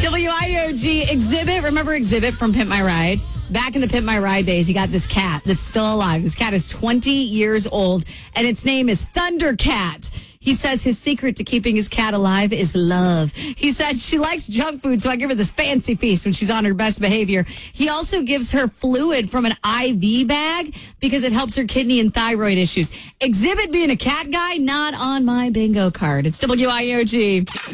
WIOG Exhibit. Remember Exhibit from Pimp My Ride? Back in the Pimp My Ride days, he got this cat that's still alive. This cat is 20 years old, and its name is Thundercat. He says his secret to keeping his cat alive is love. He said she likes junk food, so I give her this fancy feast when she's on her best behavior. He also gives her fluid from an IV bag because it helps her kidney and thyroid issues. Exhibit being a cat guy, not on my bingo card. It's WIOG.